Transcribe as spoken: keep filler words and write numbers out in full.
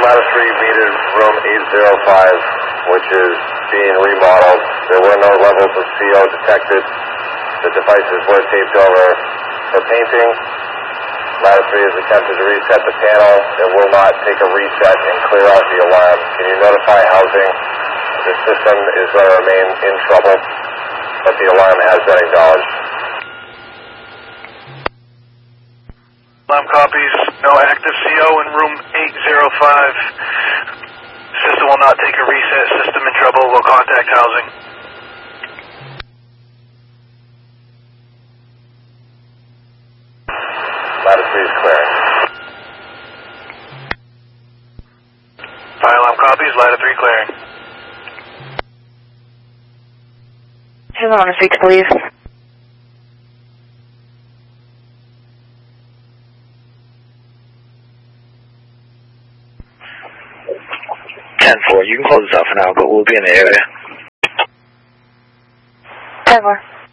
Ladder three metered room eight zero five, which is being remodeled. There were no levels of C O detected. The devices were taped over for painting. Ladder three has attempted to reset the panel. It will not take a reset and clear out the alarm. Can you notify housing? The system is going to remain in trouble, but the alarm has been acknowledged. Alarm copies. No active C O in room eight zero five. System will not take a reset. System in trouble. We'll contact housing. Ladder three is clear. Fire alarm copies. Ladder three clearing. Who want to speak to police? ten four, you can close this out for now, but we'll be in the area. ten four.